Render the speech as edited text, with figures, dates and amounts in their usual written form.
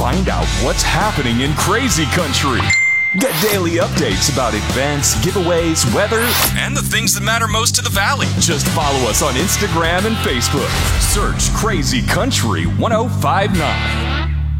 Find out what's happening in crazy country. Get daily updates about events, giveaways, weather, and the things that matter most to the Valley. Just follow us on Instagram and Facebook. Search Crazy Country 1059.